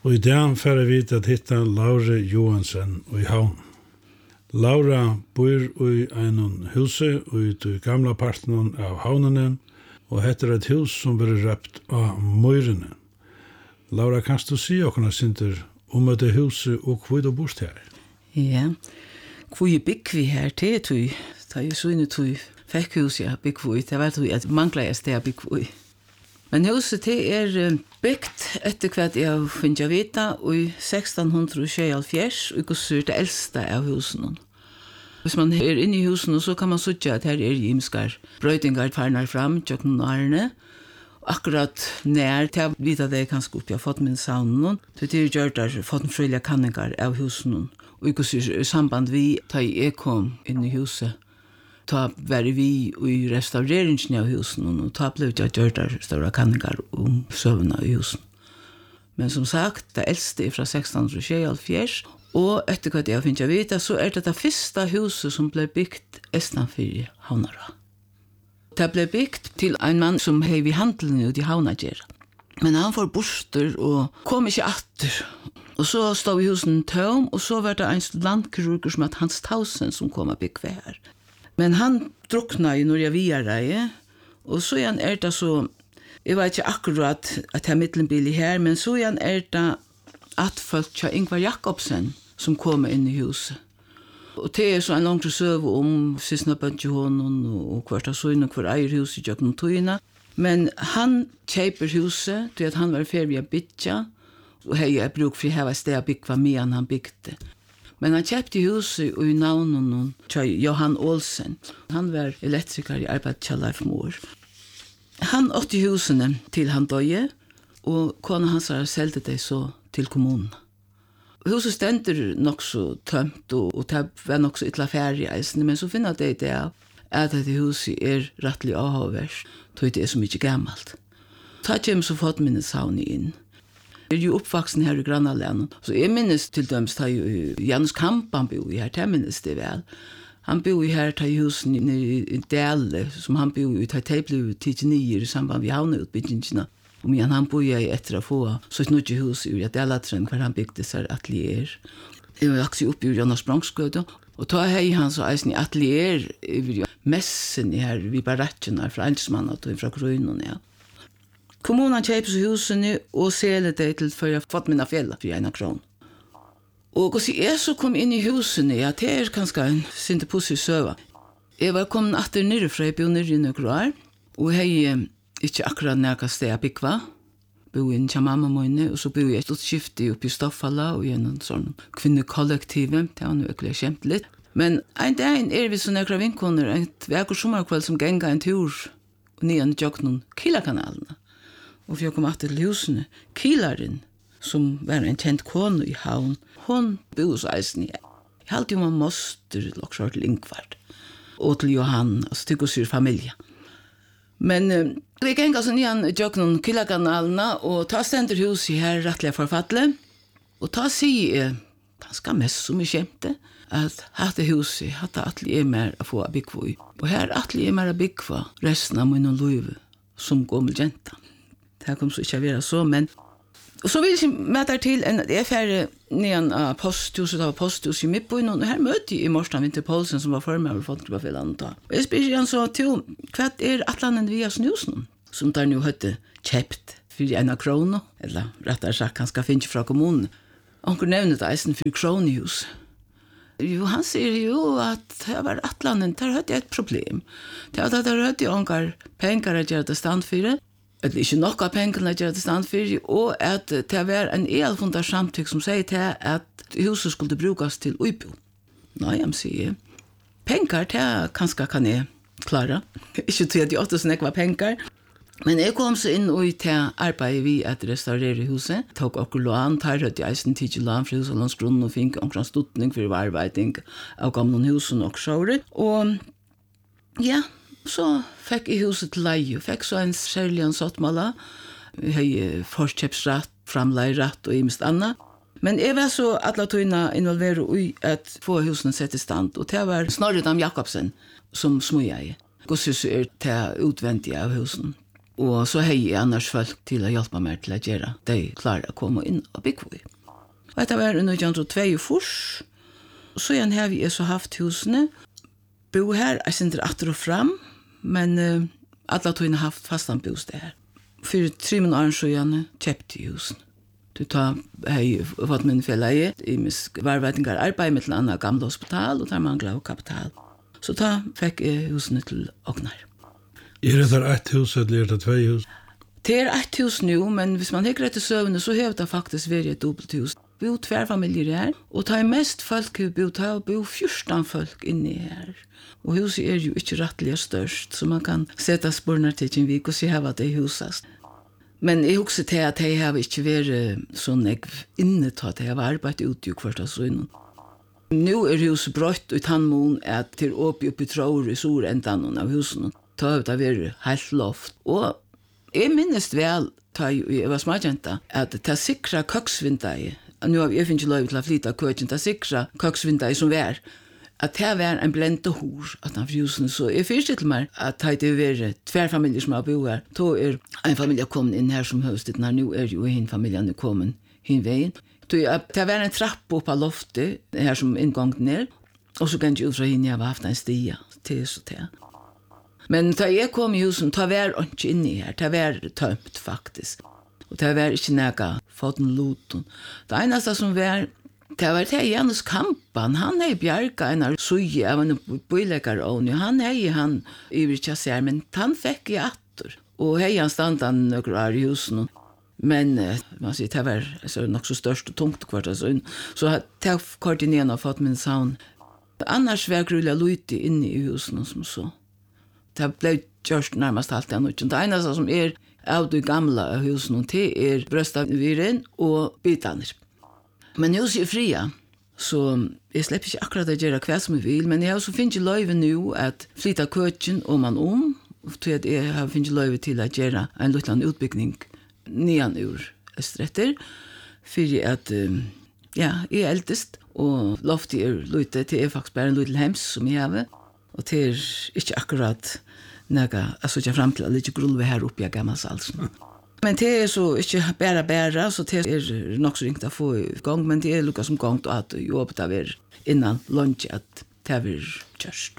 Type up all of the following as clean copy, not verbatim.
Og I dag får vi at hitta Laura Johansen i havn. Laura bor i en huset i de gamla parten av havnene, og heter et hus som blir røpt av møyrene. Laura, kan du si okkurna sinter om det huset og hvor du bor her? Ja, hvor jeg bygg vi her til tog, da jeg så inne tog fikk huset jeg bygg vi, det var tog at mangler jeg sted bygg vi. Men huset det byggt etter hvert jeg finner vita i 1676, og gosser det eldste av husene. Hvis man inne i husene, så kan man søtte at her imskar brøytingar farnar fram, tjøkken årene. Akkurat nær til vita det kanskje opp, jeg har fått min saunen, så det gjør der fått en frilige kanningar av husene. Og i samband vi, da jeg kom inn i huset, ta var vi i restaureringen av husene, og ta ble jeg gjør der store kanningar om søvnene i husene. Men som sagt, det eldste fra 1676, og etter hva jeg finner vite, så det første huset som ble byggt estanfor Havnara. Det ble byggt til en mann som hev i handelen ut i Havnager. Men han får borster og kom ikke atter. Og så stod i husen tøm, og så var det en landkirurger som het Hans Tausen som kom og bygge her. Men han drukna jo når jeg via reie, og så det så, jeg vet ikke akkurat at jeg middelenbil her, men så det at folk til Ingvar Jakobsen som kom inn i huset. Og det så en lang søv om sisna bøntjehånden og hvert av søgn og hver eier huset i Jøkken Tøyna. Men han kjøper huset til at han var ferdig å bygge, og jeg bruk for å ha et sted å bygge med han bygde. Men han kjøpte huset i navnen til Johan Olsen. Han var elektriker i arbeid til Leif Mor. Han åtte husene til han døde, og kona hans har selgt det så til kommunen. Huset stender nok så tømt, og det var nok så ytla færdig, men så finner jeg det at dette huset rettelig avhåvers, så det så mye gammelt. Så kommer så fått minne savnet inn. Jeg jo oppvaksen her i Grannalenen, så jeg minnes til døms da Janus Kamp, han bor her, det minnes det vel. Han bor her til husen i Dale, som han bor i, det ble tidligere i samband med havneutbyggingene. Men han bor jeg etter å få så et nødje hus i Delatren, hvor han bygde seg atelier. Jeg var også oppe i Jonas Bronksgøde, og da hei han så eisen i atelier i messen her, vi barattjene fra Eidsmann og fra Grønnen, ja. Kommunen kjøper så husene og selger det til for jeg har fått mine fjellet for 1 kron. Og hvordan jeg så kom inn i husene, ja, det kanskje en sinte positiv søva. Jeg var kommet atter nere fra jeg bo nere i Nøkroar, og jeg ikke akkurat nærkast sted jeg bygva. Bo inn til mamma mine, og så bo jeg et skifte oppe i Stoffala, og gjennom sånn kvinnekollektivet, det var noe virkelig kjempelig. Men en dag vi så nærkere vinkoner, et vekker sommerkveld som genga en tur, og nyan jøkken Kilakanalene. Og vi kom atter til husene. Kilaren, som var en kjent kone i havn, hun bo så eisen igjen. Jeg halte jo man moster, også til Ingvard, og til Johan, altså til hos familie. Men vi gikk altså nyan jøkken Kilakanalene, og ta stender huset her rettelig forfattelige, og ta sier jeg, ganske mest som jeg kjente, at hatt huset, hatt atelier mer å få bygge i. Og her atelier mer å bygge resten av min liv som gammel jenta. Det kom så ikke å være så, men og så vil jeg møte til en ferdig nyan av posthuset av posthuset i Midtbøyen, og her møtte jeg i morgen Vinter Poulsen, som var formøver for Folkegruppefellandet. Og jeg spør han så til, hva atlanen via snusen, som der nå hadde kjøpt for 1 krone, eller rettere sagt, han skal finne fra kommunen. Onkel nevnet det eisen for kronehus. Jo, han sier jo at det var atlanen, der hadde jeg et problem. Det hadde jeg onkel penger å gjøre det stand for det, eller ikke nok av pengene å gjøre det stand for, og at det var en elfundar samtykk som sier til at huset skulle brukes til uibo. Nå, jeg sier, penger til kanskje kan jeg klare. Ikke til at jeg åtte sånn ikke var penger. Men jeg kom så inn og til arbeidet vi at restaurere huset. Jeg tok okkur lån, tar høyt i eisen tidlig lån fra huset langs grunnen og fikk omkring stuttning for arbeiding av gamle husen og sjåret. Og ja, så fikk jeg huset til leie, fikk så en særlig en sottmala, jeg forkjøpsrett, framleirett og imest annet. Men jeg var så alle tøyna involveret i at få husene sett i stand, og det var Snorre Dam Jakobsen som smøya i. Hvordan er det utvendige av husen? Og så hei jeg annars folk til å hjelpe meg til å gjøre de klarer å komme inn og bygge vi. Og dette var i 1922. Så igjen har vi så haft husene. Bo her, jeg synes atter og fram, men alle togene har haft fastan bostad her. For 3 år så igjen kjøpte husen. Du tar hei fått min felleie, i varvetninger arbeid med til annet gamle hospital, og der mangler kapital. Så da fikk jeg husene til Ognar. Det ett hus eller det 2 hus? Det ett hus nu, men hvis man hikker etter søvnene, så har det faktisk vært et dobbelt hus. Vi har 2 familier her, og det mest folk har bo, det bo 14 folk inni her. Og huset jo ikke rettelig størst, så man kan sette spørner til en vik og se hva det husast. Men jeg husker til at jeg har ikke vært sånn inne til at jeg har arbeidet ute i hvert av sønnen. Nå huset brøtt ut handmån at til oppi tråd i sår endan av husen. Da har det vært helt loft. Og jeg minnes vel, da jeg var smakjenta, at det sikra køksvindei, nu har jeg finnet lov til å flytta køkken, det sikra køksvindei som var, at det var en blente hår at han husen. Så jeg fyrste til meg at det var 2 familier som har bo her. Da en familie kommet inn her som høstet, nå jo en familien kommet hin veien. Det var en trapp opp av loftet, her som inngangen ned, og så kan jeg ut fra henne jeg har haft en stia til så til. Men da jeg kom i husen, da var jeg ikke inne her, da var tømt faktisk. Og da var ikke nægget fått en loten. Det eneste som var, det var til Janus Kampan, han bjerget en suje av en bøyleggere, han i virkjasser, men han fikk i atter. Og han stand han noen i husen. Men man sier, det var nok så størst og tungt kvart. Så det kort inn igjen og fått min savn. Annars var grulla lute inne i husen som så. Det ble gjørst nærmest alt det. Det eneste som av de gamle husene, det brøstaviren og bitaner. Men huset fria, så jeg slipper ikke akkurat å gjøre hva som jeg vil, men jeg har også finnet løyve nå at flytta køkken om man til at jeg har finnet løyve til å gjøre en liten utbyggning nian ur Østretter, for at jeg eldest, og loftet lite, det faktisk bare en liten hems som jeg har, og det ikke akkurat noe, altså ikke frem til å ligge grulve her oppe i gammelsalsen. Men det så ikke bare, så det nok så ringt å få i gang, men det lukket som gang at jobbet av innan lunch at det var kjørst.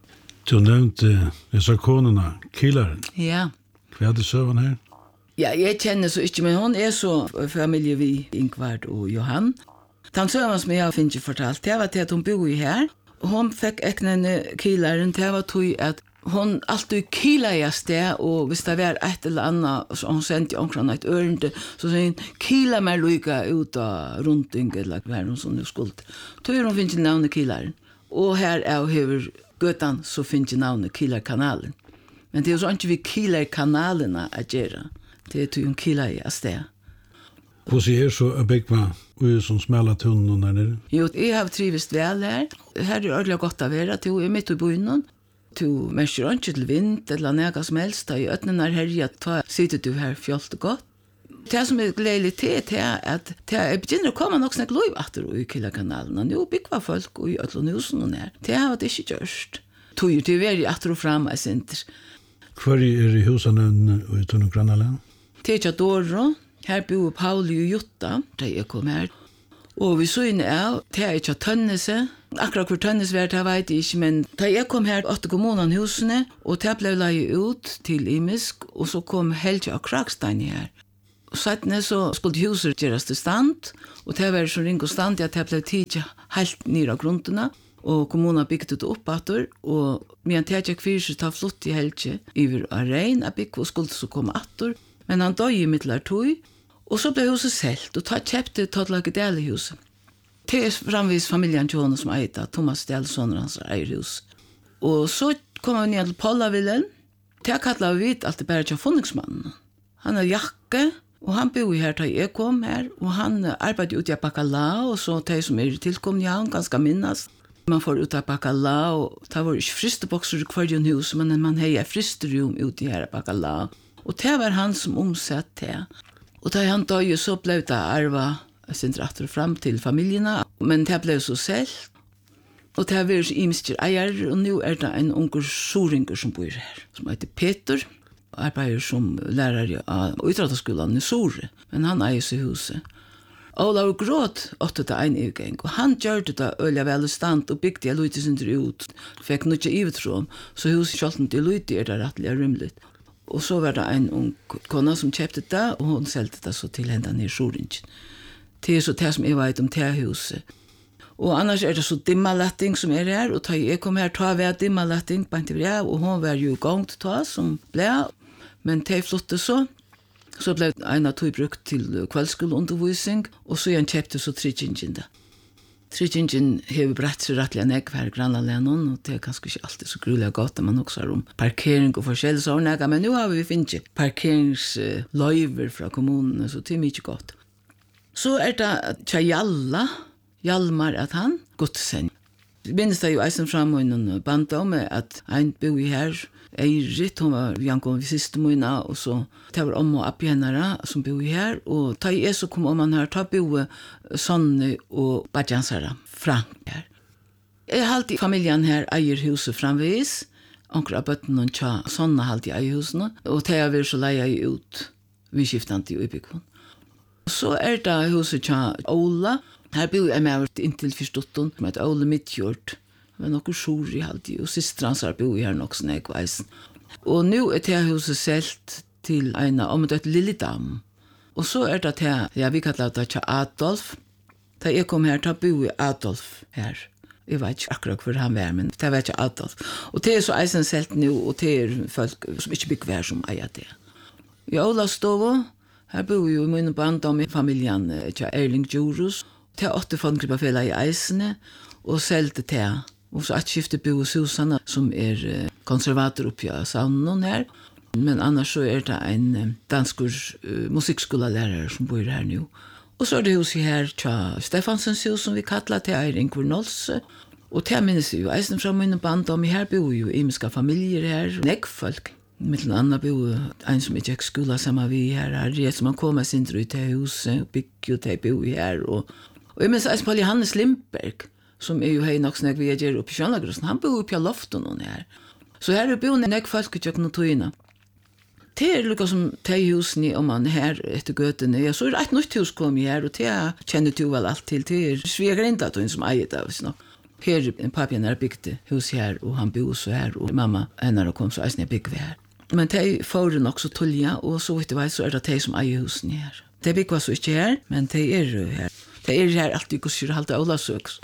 Du nevnte disse konene, Kilaren. Ja. Hva det søvn her? Ja, jeg kjenner så ikke, men hun så familie vi, Ingvard og Johan. Den søvn som jeg har finnet fortalt, det var til at hun bor i her. Hon fikk eknene Kilaren, det var tog at hon alltid kila i sted, og hvis det var et eller annet, så hon sendte omkring et ørende, så sier hun, kila meg lykka ut av runding, eller hva hun sånn skuld. Tog hun finnes navnet Kilaren. Og her hever gøtan, så finnes navnet Kilarkanalen. Men det så ikke vi Kilarkanalene å gjøre. Det tog hun kila i sted. Hvordan så å bygge og som smelter tunnen der nede? Jo, jeg har trivist vel her. Her ordentlig godt å være, til jeg midt i byen. Du merker ikke til vind eller noe som helst. Da i øtene herre, da sitter du her fjalt og godt. Det som gledelig til at jeg begynner å komme nok snakk lov etter i Kilarkanalen. Nå bygger folk i Øtlandhusen og nær. Det har det ikke gjørst. Tog til å være etter og frem, jeg synes. Hvor i husene i Tunnekranalen? Det ikke Doro. Her bor Pauli og Jutta, da jeg kom her. Og vi så inn det ikke Tønnese. Akkurat hvor Tønnes var, det vet jeg ikke, men da jeg kom her 8 kommunene husene, og det ble leie ut til Imisk, og så kom Helge og Krakstein her. Og settene så skulle huset gjøres til stand, og det var så ring og stand, at det ble tid helt nere av grunnene, og kommunen bygde det opp etter, og medan det ikke kvirset ta flott i Helge, iver av regn av bygge, og skulle så komme etter, men han døg i middelar tog, og så ble huset selt, og ta kjøpte Todlake Dale huset. Det framvis familjen til henne som eita, Thomas Delsson og hans eierhus. Og så kom han ned til Pollavillen. Det kallet vi alltid bare til funningsmannen. Han jakke, og han bor her da jeg kom her, og han arbeider ut i Bacala, og så de som tilkomne, ja, han ganske minnes. Man får ut av Bacala, og det var ikke fristebokser i hver hus, men man har fristerom ut i her Bacala. Og det var han som omsett det. Og da han døg, så ble det arva, jeg synes rett frem til familiene, men det ble så selv. Og det var imister eier, og nå det en unger soringer som bor her, som heter Peter. arbeider som lärare av idrottsskolan i Sore, men han eier seg huset. Olav Gråt åtte det en utgång, og han gjorde det øyla vel i stand og bygde jeg lite sin ut, fikk noe ivetrån, så huset kjølten til lite det rettelig rymligt. Og så var det en ung kona som kjøpte det, og hun selte det så til henne i Soringen. Det så det som jeg vet om det huset. Og annars det så dimmalatting som her, og jeg kom her ta ved dimmalatting på en til og hun var jo i gang til ta som ble, men det flotte så ble en av to brukt til kveldsskoleundervisning, og så han kjøpte så Tryggingen da. Tryggingen har brett seg rettelig nek her i Grannalenen, og det kanskje ikke alltid så grulig godt, man også har om parkering og forskjellig sånne, men nå har vi finnet parkeringsløyver fra kommunene, så det mye godt. Så det Tjajalla, Hjalmar at han Godsen. Minnes det jo eisen fram og en band om at en bor her, Eirit, hun var Jankon ved siste måned, og så det var om og appi hennara som bor her, og da jeg så kom om han her, da bor Sonny og Badjansara, Frank her. Jeg har alltid familien her eier huset framvis, onker av bøtten og tja, Sonny har alltid eier husene, og det har vært så leia ut, vi skiftet i Ubikon. Så det huset tja Ola. Her bor jeg med inntil 14, som heter Ole Midtjord. Det var noe sjur i alltid, og sistrans har bor her nok sånn ekveisen. Og nå det huset selt til en omdøtt Lilledam. Og så det til, ja, vi kallar det til Adolf. Da jeg kom her, da bor Adolf her. Jeg vet ikke akkurat hvor han var, men det var ikke Adolf. Og det så eisen selt nå, og det folk som ikke bygger her som eier det. I Ola Stovo, her bor jo min barndom i familien til Erling Djurus. Det 8 fondgripperfeller i eisene, og selte det. Og så et skifte bo Susanna, som konservator oppi av saunen her. Men annars så det en danskur musikkskolelærer som bor her nå. Og så det huset her til Stefansens hus, som vi kallar til Ingvar Nolse. Og det minnes jo eisen fra min barndom. Her bor jo imiska familier her, neggfolk. Mittlen anna bo en som ikke gikk skola sammen vi her, som man kom med sin ut til huset, og bygge til bo her. Og jeg minns eisen på Johannes Lindberg, som jo hei nok snakk vi gjør oppe i Kjønlagrossen, han bor oppe i loften noen her. Så her bo nek folk i kjøkken og tøyene. Det lukka som de husene om man her etter gøtene, ja, så et nytt hus kom her, og det kjenner du vel alt til, det svigerinda tøyene som eier det, hvis nok. Her pappen har bygd hus her, og han bor så her, og mamma henne kom så eisen jeg bygd her. Men de får nok så tullja, og så vidt jeg vet, så det de som eier husene her. De bygd var så ikke her, men de her. Det her alltid gusser halte Olasøks.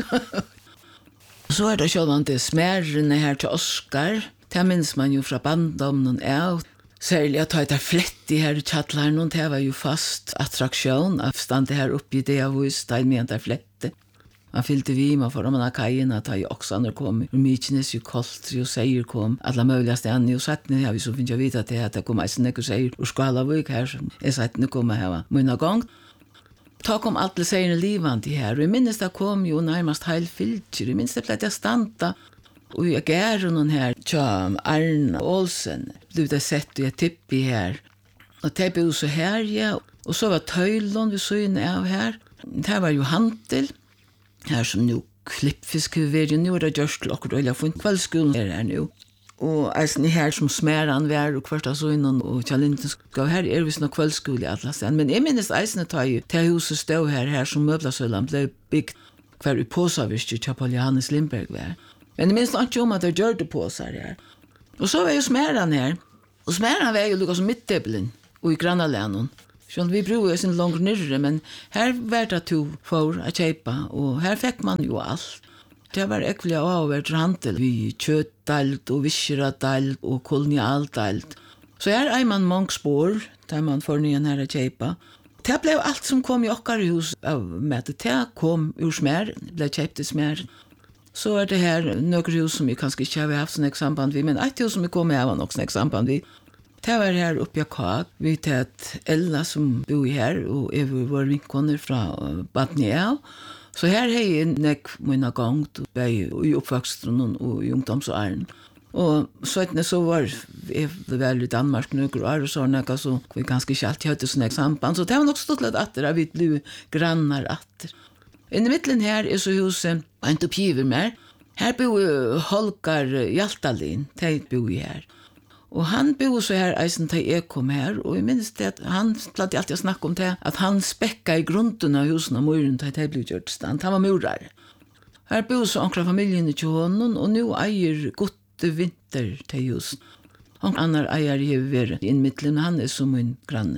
Så det sjølvan det smærene her til Oskar. Det minns man jo fra banddomnen av. Særlig at det fletti her i Kjattlaren, det var jo fast attraksjon. Jeg stande her oppe i det av hus, det med det fletti. Man fylte vi, man får om man har kajen, at det Oksaner kom, og Mykines jo Koltri og Seier kom, alla möjliga stedene, og sattene har vi så finnes jeg vite at det kom eisen ikke Seier, og Skalavik her, som sattene kom her, munna gang. Ta kom alle seirene livande her, og jeg minnes det kom jo nærmast heil fylkjer, jeg minnes det ble jeg standa, og jeg gære noen her, tja, Arne Olsen, ble det sett og jeg tippi her, og det ble så her, ja, og så var Tøylund vi søgene av her, det var jo handel, her som nå klippfisk vi nå det gjørst til okkur, og jeg har funnet kveldskolen her nå, og eisen her som smeran var og kvart av søgnen og Kjallintenskav her vi sånn kveldskole i Atlasen. Men jeg minnes eisen tar jo til huset stå her som Møblasøland ble bygd hver i påsavirke til Paul Johannes Lindberg var. Men jeg minnes ikke om at det gjør det påsar her. Og så var jo smeran her. Og smeran var jo lukket som midtdeblen og i Grannalenen. Så vi bruker jo sin langt nyrre, men her var det to for å kjøpe, og her fikk man jo alt. Det var ekkelig avhvert handel. Vi kjøttdalt og viskeradalt og kolonialdalt. Så her man mange spår, der man får nyan her å kjøpe. Det ble alt som kom i okkar hus av med. Det kom ur smær, ble kjøpt i smær. Så det her noen hus som vi kanskje ikke har haft sånn samband vi, men et hus som vi kom med har nok sånn samband vi. Det var her oppe i Kag. Vi tatt Ella som bor her, og var vinkoner fra Batnia. Så her har jeg nek mina gongt, i oppvaksten og i ungdomsåren. Og så var jeg vel i Danmark nøkker år, og så nekka så vi ganske ikke alltid hadde sånne samband. Så det var nok stått litt atter, at vi ble grannar atter. I middelen her så huset en topiver mer. Her bor Holgar Hjaltalin, de bor her. Og han bor så her eisen til jeg kom her, og jeg minns det at han platt alltid å snakke om det, at han spekka i grunden av husen av muren til jeg ble gjort stand. Han var murar. Her bor så ankra familien i honom, og nu eier gode vinter til husen. Han annar eier i vært innmiddelen, han som min granne.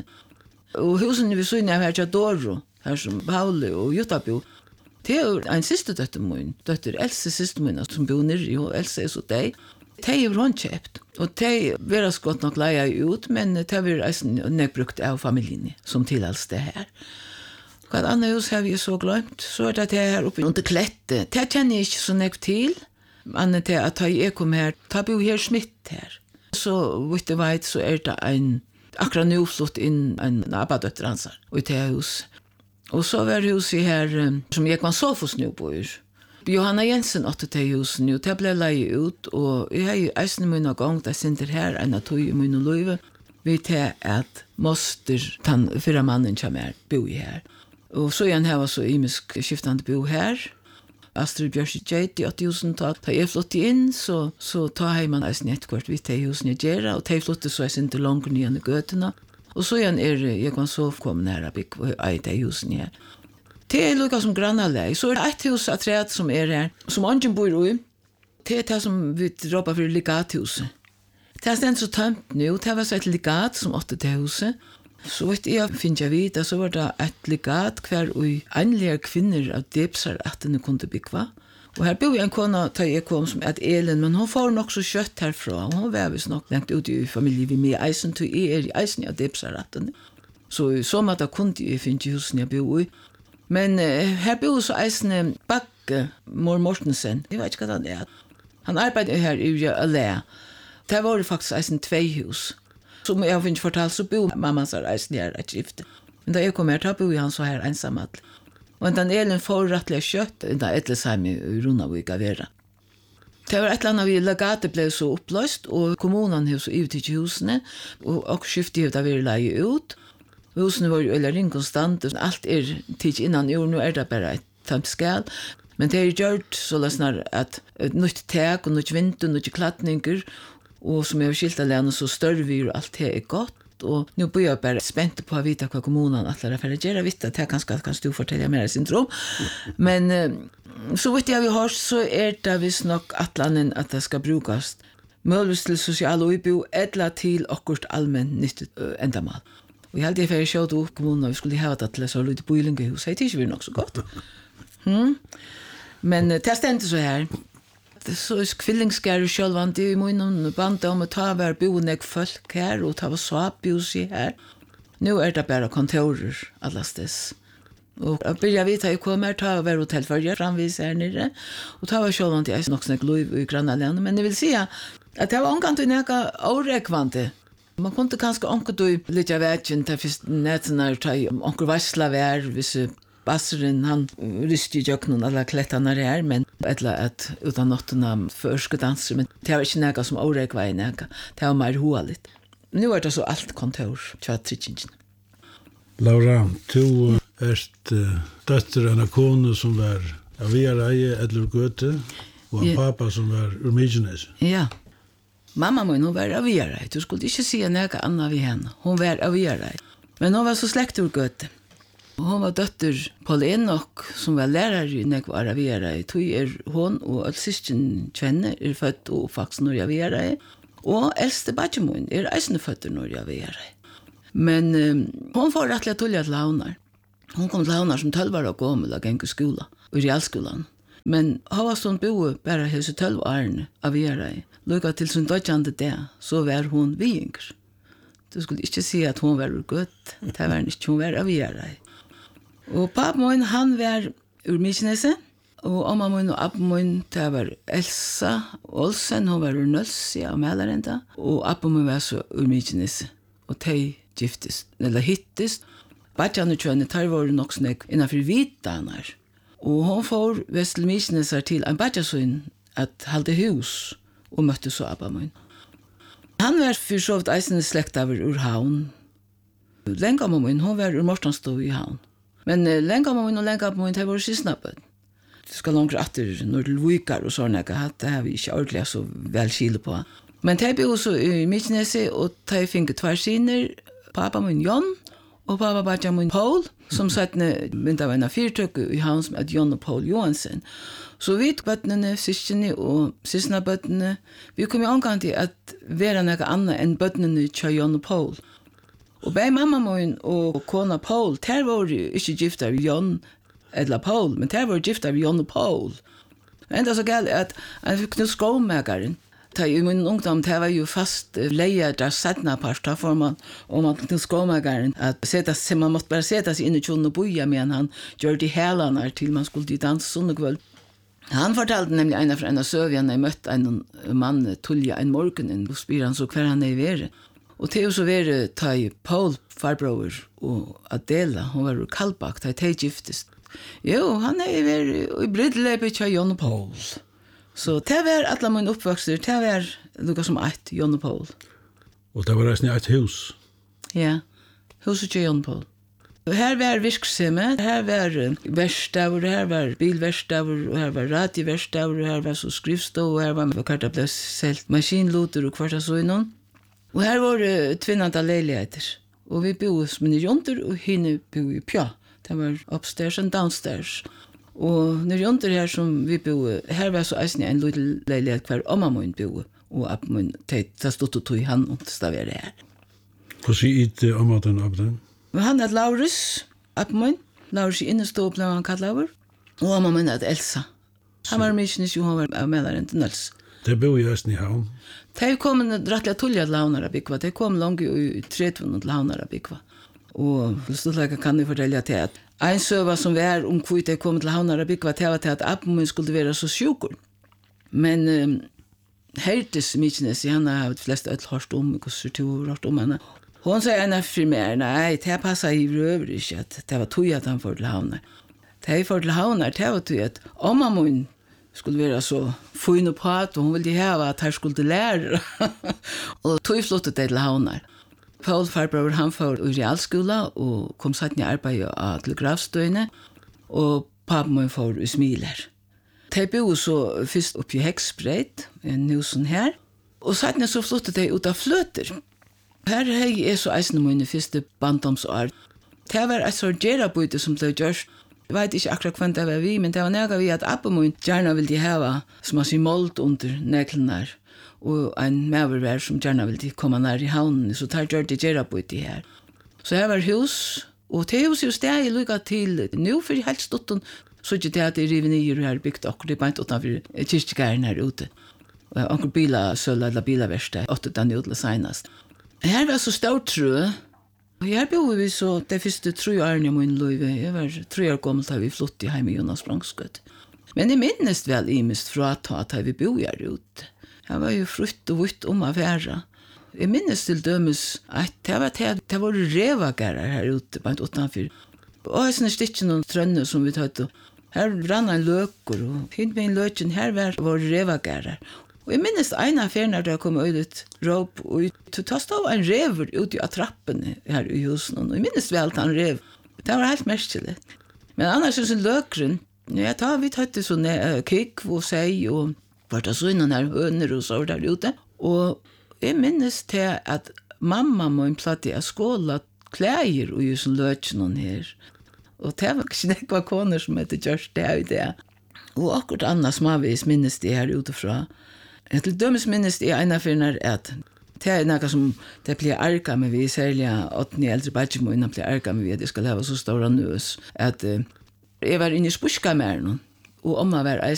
Og husen vi så inne her til Doro, her som Pauli og Jutta bo. Det en siste døtter min, døtter Else siste min, som bor nere, og Else så deg. De har hun kjøpt, og de vil godt nok leie ut, men de vil nedbrukt av familien som tilhals det her. Hva annet hus har vi så glemt, så det her oppe under Klette. Det kjenner jeg ikke så nek til, men til at jeg kom her, da bor her Schmidt her. Så vidt jeg vet, så det akkurat nå flott inn en abadøtter hans her, og i det hus. Og så var huset her, som jeg kan Sofos nå bor. Johanna Jensen åtte til husen, og det ble leie ut, og jeg har jo eisen mine gang, da sitter her, en av tog i mine løyve, vi til at moster, den fyrre mannen som bo i her. Og så igjen her var så imisk skiftende bo her. Astrid Bjørsi Gjeit i 80-tal, da jeg flyttet inn, så tar jeg man eisen etkvart vi til husen jeg gjør, og de flyttet så jeg sitter langt ned i gøtene. Og så igjen jeg kan så komme nær av bygg og ei til husen her. Det lukka som grannalei. Så det et hus av træet som her, som andre bor i. Det det som vi råper for legathuset. Det stendt så tømt nå. Det var så et legat som åtte til huset. Så vet jeg finner jeg vidt, så var det et legat hver og enlige kvinner av depsar at henne kunne bygge. Og her bor en kone da jeg kom som et Elin, men hun får nok så kjøtt herfra. Hun var visst nok lengt ut i familie vi med eisen, til jeg i eisen av depsar at henne. Så i så måte kunne jeg finne husen jeg bor i. Men her bor så eisen Bakke, Mor Mortensen. Jeg vet ikke hva han Han arbeider her i Allé. Det var faktisk eisen 2 hus. Som jeg har finnet fortalt, så bor mamma så eisen her et skifte. Men da jeg kom her, da bor han så her ensamhet. Og den Elin får rettelig kjøtt, da Etlesheim i Runavik av Vera. Det var et eller annet vi legate ble så oppløst, og kommunen har så ut i husene, og skiftet har vært leie ut. Husene var jo eller inkonstant, alt tid innan jord, nå det bare et tamt skal. Men det gjort så løsner at et nytt tek, og nytt vinter, nytt klatninger, og som jeg har skilt alene, så større og alt det godt. Og nu blir jeg bare spent på å vite hva kommunen atler for å gjøre. Jeg vet at det kan du fortelle mer syndrom. Men så vidt jeg har hørt, så det visst nok atlanen at det skal brukes muligvis til sosial utbo, eller til akkurat allmenn nyttet endamal. Og jeg hadde for å kjøte opp kommunen, og vi skulle ha det til så litt bøylingehus. Jeg tykker vi nok så godt. Men det stendte så her. Så kvillingsgære sjølvand i munnen bandet om å ta hver boende folk her, og ta var svapjus i her. Nå det bare kontorer allastes. Og jeg begynner vidt at jeg kom her, ta hver hotellfølger framvis her nere, og ta var sjølvand i nok snakk lov i grannalene. Men jeg vil si at det var omkant i nekka årekvante. Man kunne kanskje omkant i litt av vekken til først nettene ta omkant varsla vær, hvis Basseren, han ryste i jøkken alle klettene her, men eller at utan nottene førskedanser, men det var ikke noe som årek var i noe. Det var mer hoa litt. Nå det så alt kontor, tjattrikkingen. Laura, du døtter en kone som var av Viareie, Edler Gøte, og en pappa som var Urmigenes. Ja. Mamma min, hun var av Viareie. Du skulle ikke si noe annet ved henne. Hun var av Viareie. Men hun var så slekt ur Gøte. Hon var døtter Paul Enoch, som var lærer i Nekvar av Viareie. Hon og søsken Kvenne født og oppvaksen når jeg Viareie. Og eldste badjemoen eisende født når jeg Viareie. Men hon får rettelig tullja til Havnar. Hon kom til Havnar som 12 år og gammel og gikk i skola, i realskolan. Men hun var sånn bo bare hese 12 årene av Viareie. Lukka til sin dødjande det, så var hon viinger. Du skulle ikke si at hon var godt. Det var ikke, hon var av Viareie. Og pappa min, han var ur Mykinese, og amma min og appa min, det var Elsa Olsen, hun var ur Nølsia og Mälarenda, og appa min var så ur Mykinese, og de giftest, eller hittest. Badjan og Kjønne, der var nok snakk innenfor Vitanar, og hun får Vestel Mykinese til en badjasøyn at halde hus, og møtte så appa min. Han var for så vidt eisende slekt av ur Havn. Lenga mamma min, hun var ur Mortanstov i Havn. Men lenga mamma min og lenga mamma min, det var sysnappet. Det skal langt atter når det vikar og sånn, det har vi ikke ordentlig så vel skile på. Men de bor så i Myknese, og de finner 2 syner, pappa min John, og pappa Badja min Paul, som sattne mynda av en fyrtøkke i havn som John og Paul Johansen. Så vi bøttene, syskene og søsnabøttene, vi kom i omgang til at være noe annet enn bøttene til John og Paul. Og bei mamma min og kona Paul, der var jo ikke gift av John eller Paul, men der var gift av John og Paul. Enda så galt at han fikk noe skålmækeren. I min ungdom, det var jo fast leia der sedna part, da får man, om man kunne skålmækeren, at man måtte bare sette seg inn i kjolen og boja, men han gjør de helene til man skulle danse sunnekvöld. Han fortalte nemlig en fra en av søvjene, jeg møtte en mann, Tulja, en morgen, og spyr han så hver han i vere. Og til å så være til Paul, farbror, og Adela, hun var i Kallbak, til giftest. Jo, han i vere i brydleipet til John og Paul. Så det var alle mine oppvokster, det var noe som et John og Paul. Og det var resten et hus? Ja, huset til John og Paul. Her var virksomme, her var verkstaver, her var bilverkstaver, og her var radioverkstaver, og her var så skrivstov, og her var hva det ble selt maskinloter og kvart så innom. Og her var tvinnende leiligheter. Og vi bodde som en runter, og henne bodde i Pja. Det var upstairs og downstairs. Og når runter her som vi bodde, her var så eisen en liten leilighet hver omma min bodde, og at min ta stått og tog i hand om det staver her. Hvordan gitt omma den av den? Han het Laurus, min. Laurus i inneståp, ble han kallet over. Og omma min het Elsa. Han var mykjes, jo han var medlaren til Nøls. Det bor i eisen i havn? De kom rettelig tulja til havnare bygva. De kom langt i 30 til havnare bygva. Og stortlega kan jeg fortelle til at en søva som var om hvor de kom til havnare bygva, det var til at appen min skulle være så sjukur. Men hertes mykjes, han har hatt flest ødel hørt om, hørt om henne. Hon sier en for meg, nei, det passet i røver ikke, at det var tog at han får til havner. Det får til havner, det var tog at omma min skulle være så fin og pat, og hun ville hava at her skulle lære. Og tog flottet det til havner. Paul farbror, han får i realskola, og kom satt i arbeid av telegrafstøyene, og pappen min får i smiler. De bor så først oppe i Heksbreit, en husen her, og satt så flottet de ut av fløter. Her er så eisen mine første banddomsår. Det var et sånt gerabøyde som ble gjørst. Jeg vet ikke akkurat hvem det var vi, men det var nega vi at appen min gjerne ville hava som har sin målt under neglene, og en mevervær som gjerne ville komme nær i havnen, så tar gjør det gerabøyde her. Så her var hus, og det hus er jo steg lukket til nå, for helt stotten, så ikke det at det river nye her bygd akkurat, det er bare utenfor kyrkjegæren her ute. Og akkurat bilasøl eller bilaverste, 8 dager utla senest. Her var så stort trø, og her bor vi så de første 3 årene av min liv. Jeg var 3 år gammel da vi flyttet hjemme i Jonas Brangsgøt. Men jeg minnes vel imest fra at vi bor her ute. Jeg var jo frutt og vitt om å være. Jeg minnes til dømes at det var revagærer her ute, bare utenfor. Og jeg synes ikke noen trønne som vi tatt. Her rann en løker, og hint med en løken, her var revagærer. Og jeg minnes en affær når det kom ut råp, og det stod en rever ute av trappene her i husen, og jeg minnes vel at han rev. Det var helt merkelig. Men annars synes en løkeren, ja, vi tatt det sånn kikk og seg, og var det sånn her høner og så der ute. Og jeg minnes til at mamma må platte av skåla klær og just løkene her. Og det var ikke nekva koner som heter Gjørst, det er jo det. Og akkurat annars smavis minnes de her utifra. Til dømes minnes de ena finner at det er noe som det blir arka med vi, særlig 8 eldre badgemoen blir arka med vi, at jeg skal ha så stora nøs, at jeg var inne i spurskameren, og omma var